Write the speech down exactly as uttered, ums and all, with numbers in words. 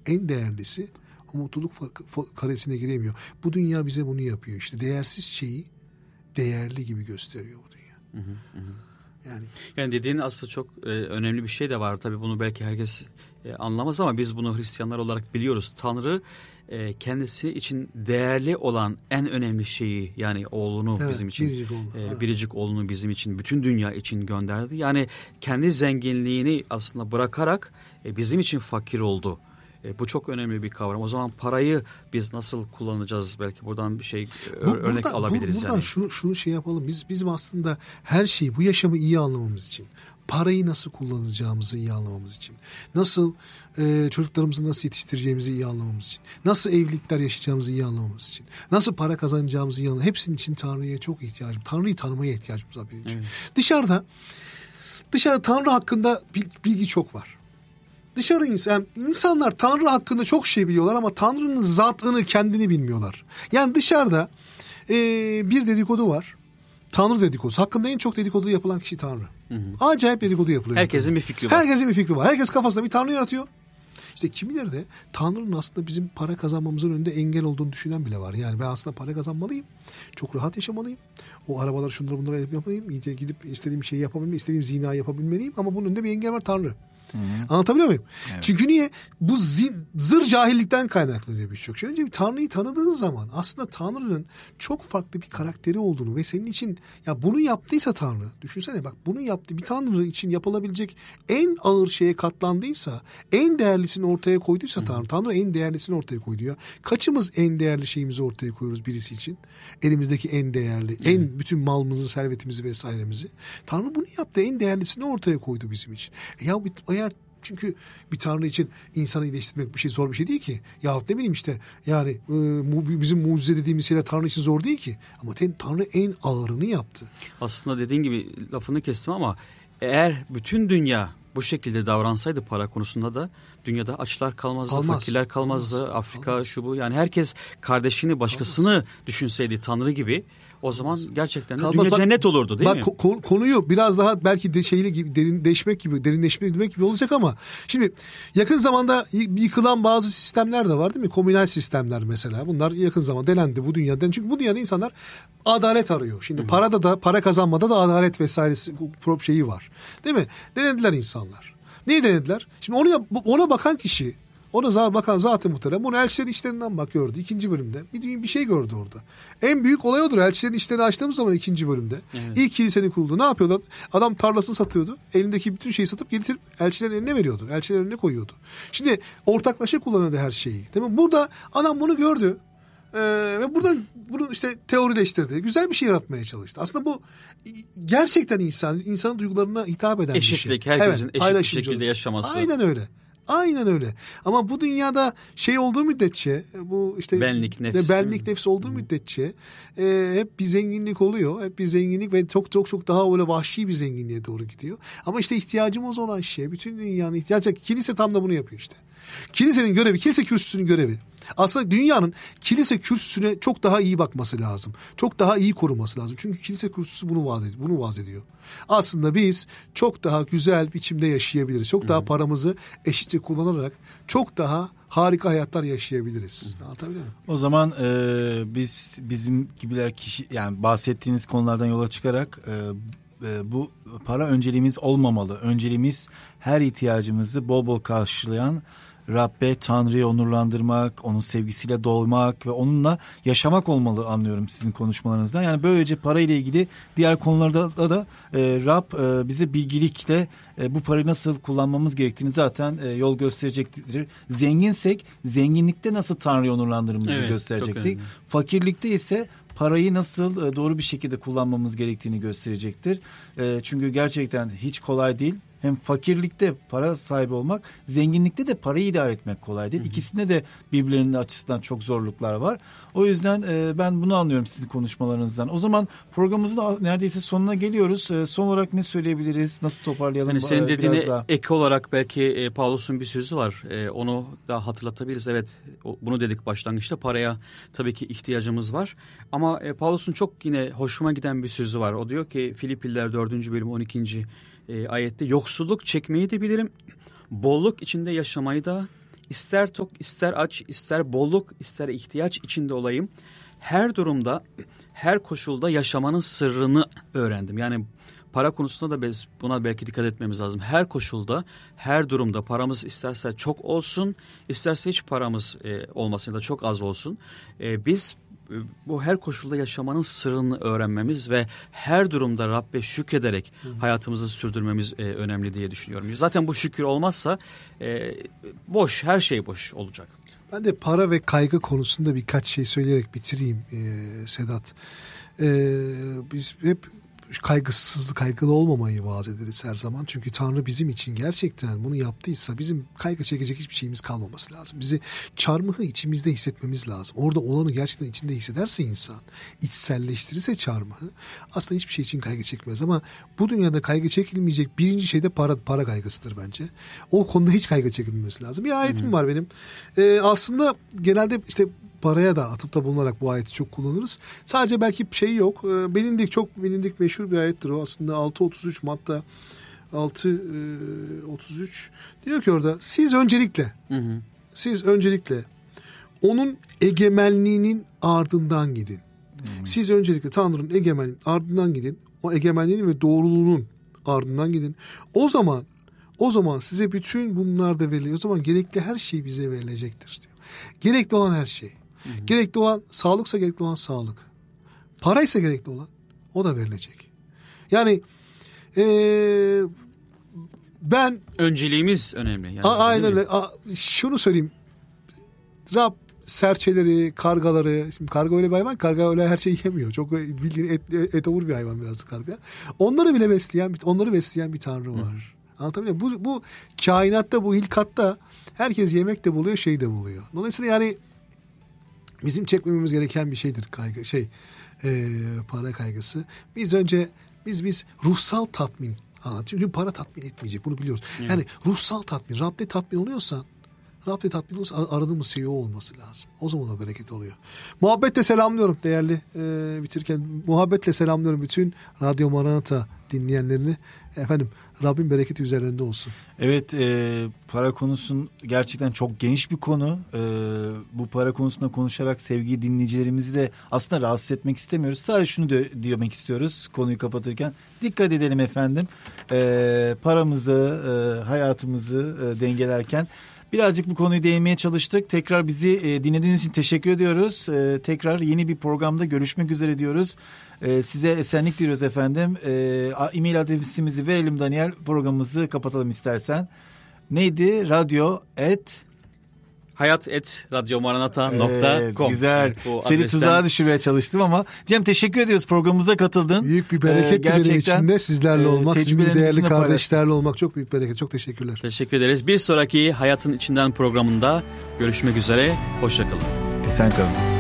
en değerlisi o mutluluk karesine giremiyor. Bu dünya bize bunu yapıyor işte. Değersiz şeyi değerli gibi gösteriyor bu dünya. Hı hı hı. Yani. yani dediğin aslında çok e, önemli bir şey de var. Tabii bunu belki herkes e, anlamaz ama biz bunu Hristiyanlar olarak biliyoruz. Tanrı e, kendisi için değerli olan en önemli şeyi, yani oğlunu evet, bizim için, biricik, oğlu. e, biricik oğlunu bizim için, bütün dünya için gönderdi. Yani kendi zenginliğini aslında bırakarak e, bizim için fakir oldu. E, bu çok önemli bir kavram. O zaman parayı biz nasıl kullanacağız? Belki buradan bir şey bu, örnek burada, alabiliriz. Buradan yani. şunu, şunu şey yapalım. Biz bizim aslında her şeyi, bu yaşamı iyi anlamamız için, parayı nasıl kullanacağımızı iyi anlamamız için, nasıl e, çocuklarımızı nasıl yetiştireceğimizi iyi anlamamız için, nasıl evlilikler yaşayacağımızı iyi anlamamız için, nasıl para kazanacağımızı iyi anlamamız, hepsinin için Tanrı'ya çok ihtiyacım. Tanrı'yı tanımaya ihtiyacımız var benim için. Evet. Dışarıda, dışarıda Tanrı hakkında bilgi çok var. Dışarı insan, insanlar Tanrı hakkında çok şey biliyorlar ama Tanrı'nın zatını, kendini bilmiyorlar. Yani dışarıda e, bir dedikodu var. Tanrı dedikodusu. Hakkında en çok dedikodu yapılan kişi Tanrı. Hı hı. Acayip dedikodu yapılıyor. Herkesin bir fikri var. Herkesin bir fikri var. Herkes kafasında bir Tanrı yaratıyor. İşte kimileri de Tanrı'nın aslında bizim para kazanmamızın önünde engel olduğunu düşünen bile var. Yani ben aslında para kazanmalıyım. Çok rahat yaşamalıyım. O arabaları şunları bunları yapamayayım. Gidip istediğim şeyi yapabilmeliyim. İstediğim zinayı yapabilmeliyim. Ama bunun önünde bir engel var, Tanrı. Hı hı. Anlatabiliyor muyum? Evet. Çünkü niye? Bu zin, zır cahillikten kaynaklanıyor birçok şey. Önce bir Tanrı'yı tanıdığın zaman aslında Tanrı'nın çok farklı bir karakteri olduğunu ve senin için, ya bunu yaptıysa Tanrı, düşünsene bak, bunu yaptı, bir Tanrı için yapılabilecek en ağır şeye katlandıysa, en değerlisini ortaya koyduysa hı hı. Tanrı, Tanrı en değerlisini ortaya koydu ya. Kaçımız en değerli şeyimizi ortaya koyuyoruz birisi için? Elimizdeki en değerli, hı hı. en bütün malımızı, servetimizi vesairemizi. Tanrı bunu yaptı, en değerlisini ortaya koydu bizim için. E ya eğer çünkü bir Tanrı için insanı iyileştirmek bir şey, zor bir şey değil ki. Yahut ne bileyim işte yani e, bizim mucize dediğimiz şeyler Tanrı için zor değil ki. Ama Tanrı en ağırını yaptı. Aslında dediğin gibi, lafını kestim ama eğer bütün dünya bu şekilde davransaydı para konusunda da dünyada açlar kalmazdı, Kalmaz. fakirler kalmazdı, Kalmaz. Afrika Kalmaz. şu bu. Yani herkes kardeşini, başkasını Kalmaz. düşünseydi Tanrı gibi, o zaman gerçekten de Kalmaz. dünya bak, cennet olurdu değil bak, mi? Ko- konuyu biraz daha belki de şeyle gibi derinleşmek gibi, derinleşmek gibi olacak ama şimdi yakın zamanda yıkılan bazı sistemler de var değil mi? Komünal sistemler mesela. Bunlar yakın zaman denendi bu dünyadan. Çünkü bu dünyada insanlar adalet arıyor. Şimdi Hı-hı. parada da, para kazanmada da adalet vesairesi şeyi var. Değil mi? Denediler insanlar. Neyi denediler? Şimdi onu ona bakan kişi, ona bakan zaten muhterem, bunu elçilerin işlerinden bak gördü ikinci bölümde. Bir, bir şey gördü orada. En büyük olay odur. Elçilerin işlerini açtığımız zaman ikinci bölümde. Evet. İlk kilisenin kuruldu. Ne yapıyorlar? Adam tarlasını satıyordu. Elindeki bütün şeyi satıp getirip elçilerin eline veriyordu. Elçilerin önüne koyuyordu. Şimdi ortaklaşa kullanıyordu her şeyi. Değil mi? Burada adam bunu gördü. Ee, ve buradan bunu işte teorileştirdi. Güzel bir şey yaratmaya çalıştı. Aslında bu gerçekten insan, insanın duygularına hitap eden Eşitlik, bir şey. herkesin evet, eşit bir şekilde yaşaması. Aynen öyle. Aynen öyle. Ama bu dünyada şey olduğu müddetçe, bu işte benlik nefs, benlik nefs olduğu hmm. müddetçe e, hep bir zenginlik oluyor. Hep bir zenginlik ve çok çok çok daha öyle vahşi bir zenginliğe doğru gidiyor. Ama işte ihtiyacımız olan şey, bütün dünyanın ihtiyacı, kilise tam da bunu yapıyor işte. Kilisenin görevi, kilise kürsüsünün görevi. Aslında dünyanın kilise kürsüsüne çok daha iyi bakması lazım. Çok daha iyi koruması lazım. Çünkü kilise kürsüsü bunu vaaz ediyor. Bunu vaaz ediyor. Aslında biz çok daha güzel biçimde yaşayabiliriz. Çok daha paramızı eşitçe kullanarak çok daha harika hayatlar yaşayabiliriz. Anlatabiliyor muyum? O zaman e, biz bizim gibiler kişi, yani bahsettiğiniz konulardan yola çıkarak e, bu para önceliğimiz olmamalı. Önceliğimiz her ihtiyacımızı bol bol karşılayan Rabbe, Tanrı'yı onurlandırmak, onun sevgisiyle dolmak ve onunla yaşamak olmalı anlıyorum sizin konuşmalarınızdan. Yani böylece parayla ilgili diğer konularda da, da e, Rab e, bize bilgilikle e, bu parayı nasıl kullanmamız gerektiğini zaten e, yol gösterecektir. Zenginsek zenginlikte nasıl Tanrı'yı onurlandırmamızı evet, gösterecektir. Fakirlikte ise parayı nasıl doğru bir şekilde kullanmamız gerektiğini gösterecektir. E, çünkü gerçekten hiç kolay değil. Hem fakirlikte para sahibi olmak, zenginlikte de parayı idare etmek kolay değil. Hı hı. İkisinde de birbirlerinin açısından çok zorluklar var. O yüzden e, ben bunu anlıyorum sizin konuşmalarınızdan. O zaman programımızın da neredeyse sonuna geliyoruz. E, son olarak ne söyleyebiliriz? Nasıl toparlayalım? Yani senin dediğine daha... ek olarak belki e, Paulus'un bir sözü var. E, onu da hatırlatabiliriz. Evet, o, bunu dedik başlangıçta. Paraya tabii ki ihtiyacımız var. Ama e, Paulus'un çok yine hoşuma giden bir sözü var. O diyor ki Filipliler dördüncü bölüm on ikinci E, ayette, yoksulluk çekmeyi de bilirim, bolluk içinde yaşamayı da ister tok, ister aç, ister bolluk, ister ihtiyaç içinde olayım. Her durumda, her koşulda yaşamanın sırrını öğrendim. Yani para konusunda da biz buna belki dikkat etmemiz lazım. Her koşulda, her durumda paramız isterse çok olsun, isterse hiç paramız e, olmasın ya da çok az olsun. E, biz e, bu her koşulda yaşamanın sırrını öğrenmemiz ve her durumda Rabbe şükrederek Hı. hayatımızı sürdürmemiz e, önemli diye düşünüyorum. Zaten bu şükür olmazsa e, boş, her şey boş olacak. Ben de para ve kaygı konusunda birkaç şey söyleyerek bitireyim e, Sedat. E, biz hep kaygısızlık, kaygılı olmamayı vaaz ederiz her zaman. Çünkü Tanrı bizim için gerçekten bunu yaptıysa bizim kaygı çekecek hiçbir şeyimiz kalmaması lazım. Bizi çarmıhı içimizde hissetmemiz lazım. Orada olanı gerçekten içinde hissederse insan, içselleştirirse çarmıhı aslında hiçbir şey için kaygı çekmez. Ama bu dünyada kaygı çekilmeyecek birinci şey de para, para kaygısıdır bence. O konuda hiç kaygı çekilmemesi lazım. Bir ayetim hmm. var benim. Ee, aslında genelde işte paraya da atıfta bulunarak bu ayeti çok kullanırız. Sadece belki bir şey yok. Bilindik, çok bilindik meşhur bir ayettir o. Aslında altı otuz üç Matta altı otuz üç diyor ki orada siz öncelikle hı hı. siz öncelikle onun egemenliğinin ardından gidin. Hı. Siz öncelikle Tanrı'nın egemenliğinin ardından gidin. O egemenliğinin ve doğruluğunun ardından gidin. O zaman o zaman size bütün bunlar da verilecek. O zaman gerekli her şey bize verilecektir diyor. Gerekli olan her şey. Hı hı. Gerekli olan sağlıksa gerekli olan sağlık. Paraysa gerekli olan o da verilecek. Yani ee, ben... Önceliğimiz önemli. Yani, a, aynen öyle. Şunu söyleyeyim. Rab serçeleri, kargaları... Şimdi karga öyle bir hayvan. Karga öyle her şeyi yemiyor. Çok bildiğin et, etobur bir hayvan biraz karga. Onları bile besleyen, onları besleyen bir Tanrı var. Hı. Anlatabiliyor muyum? Bu, bu kainatta, bu hilkatta herkes yemek de buluyor, şey de buluyor. Dolayısıyla yani bizim çekmememiz gereken bir şeydir kaygı, şey e, para kaygısı. Biz önce biz biz ruhsal tatmin anlatıyoruz. Çünkü para tatmin etmeyecek, bunu biliyoruz. Evet. Yani ruhsal tatmin, Rab'de tatmin oluyorsan, Rab'de tatmin oluyorsa aradığımız şey o olması lazım. O zaman o bereket oluyor. Muhabbetle selamlıyorum değerli e, bitirirken. Muhabbetle selamlıyorum bütün Radyo Maranatha dinleyenlerini. Efendim Rabbim bereketi üzerlerinde olsun. Evet, e, para konusun gerçekten çok geniş bir konu. E, bu para konusunda konuşarak sevgili dinleyicilerimizi de aslında rahatsız etmek istemiyoruz. Sadece şunu de, demek istiyoruz konuyu kapatırken. Dikkat edelim efendim. E, paramızı, e, hayatımızı e, dengelerken birazcık bu konuyu değinmeye çalıştık. Tekrar bizi e, dinlediğiniz için teşekkür ediyoruz. E, tekrar yeni bir programda görüşmek üzere diyoruz. E, size esenlik diliyoruz efendim. E, e-mail adresimizi verelim Daniel. Programımızı kapatalım istersen. Neydi? Radyo et... hayat et radyomaranatha nokta com. Evet, güzel. Seni adresten... tuzağa düşürmeye çalıştım ama Cem teşekkür ediyoruz. Programımıza katıldın. Büyük bir bereket ee, benim içinde sizlerle olmak, sizin değerli kardeşlerle olmak çok büyük bereket. Çok teşekkürler. Teşekkür ederiz. Bir sonraki Hayatın İçinden programında görüşmek üzere. Hoşça kalın. Esen kalın.